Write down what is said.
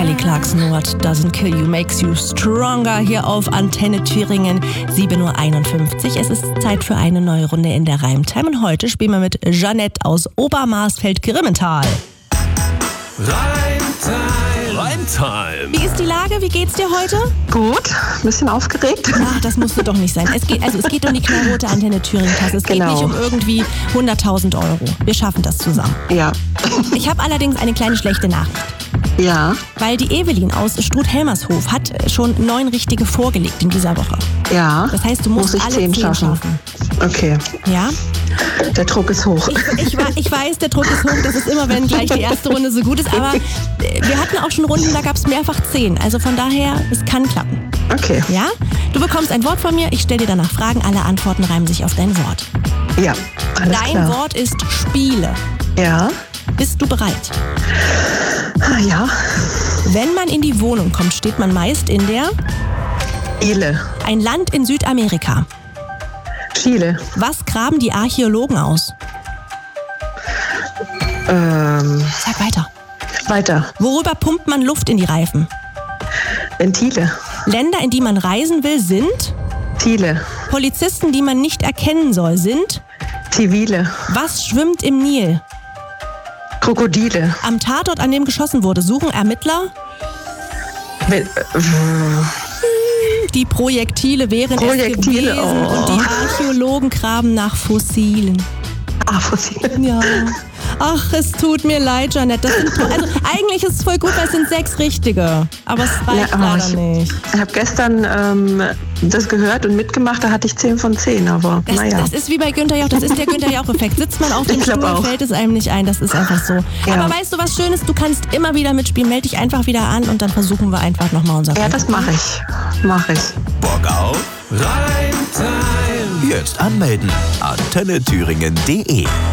Kelly Clarkson, What Doesn't Kill You Makes You Stronger hier auf Antenne Thüringen, 7:51 Uhr. Es ist Zeit für eine neue Runde in der Reimtime und heute spielen wir mit Jeanette aus Obermarsfeld-Grimmental. Reimtime. Wie ist die Lage? Wie geht's dir heute? Gut, ein bisschen aufgeregt. Ach, das musste doch nicht sein. Es geht um die knallrote Antenne Thüringen-Tasse. Es geht nicht um irgendwie 100.000 Euro. Wir schaffen das zusammen. Ja. Ich habe allerdings eine kleine schlechte Nachricht. Ja. Weil die Evelyn aus Struth-Helmershof hat schon 9 richtige vorgelegt in dieser Woche. Ja. Das heißt, du musst alle 10 schaffen. Okay. Ja? Der Druck ist hoch. Ich weiß, der Druck ist hoch. Das ist immer, wenn gleich die erste Runde so gut ist. Aber wir hatten auch schon Runden, da gab es mehrfach 10. Also von daher, es kann klappen. Okay. Ja? Du bekommst ein Wort von mir. Ich stelle dir danach Fragen. Alle Antworten reimen sich auf dein Wort. Ja, alles Dein klar. Wort ist Spiele. Ja. Bist du bereit? Ja. Wenn man in die Wohnung kommt, steht man meist in der... Chile. Ein Land in Südamerika. Chile. Was graben die Archäologen aus? Sag weiter. Weiter. Worüber pumpt man Luft in die Reifen? Ventile. Länder, in die man reisen will, sind... Chile. Polizisten, die man nicht erkennen soll, sind... Zivile. Was schwimmt im Nil? Krokodile. Am Tatort, an dem geschossen wurde, suchen Ermittler... Die Projektile wären es gewesen und die Archäologen graben nach Fossilen. Fossilen. Ja. Ach, es tut mir leid, Jeanette. Also eigentlich ist es voll gut, weil es sind 6 richtige. Aber es reicht leider nicht. Ich habe gestern das gehört und mitgemacht, da hatte ich 10 von 10, aber naja. Das ist wie bei Günther Jauch, das ist der Günther Jauch-Effekt. Sitzt man auf dem Stuhl, fällt es einem nicht ein, das ist einfach so. Ja. Aber weißt du was Schönes, du kannst immer wieder mitspielen, melde dich einfach wieder an und dann versuchen wir einfach nochmal unser Ja, das mache ich. Bock auf Reimtime. Jetzt anmelden. AntenneThüringen.de